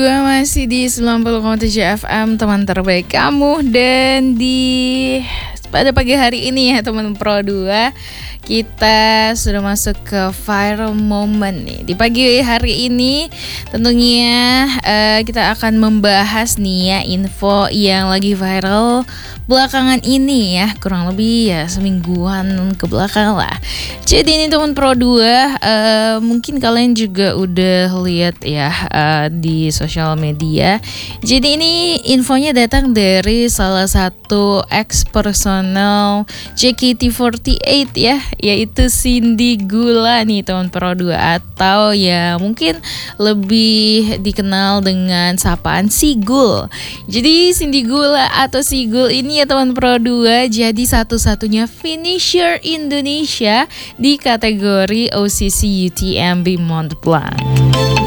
Gue masih di 90,7 FM, teman terbaik kamu. Dan pada pagi hari ini ya teman Pro 2, kita sudah masuk ke viral moment nih. Di pagi hari ini tentunya kita akan membahas nih ya info yang lagi viral belakangan ini ya, kurang lebih ya semingguan ke belakang lah. Jadi ini teman Pro 2, mungkin kalian juga udah lihat ya di sosial media. Jadi ini infonya datang dari salah satu ex personel JKT48 ya, yaitu Cindy Gula nih teman Pro 2, atau ya mungkin lebih dikenal dengan sapaan Sigul. Jadi Cindy Gula atau Sigul ini ya teman Pro 2 jadi satu-satunya finisher Indonesia di kategori OCC UTMB Mont Blanc.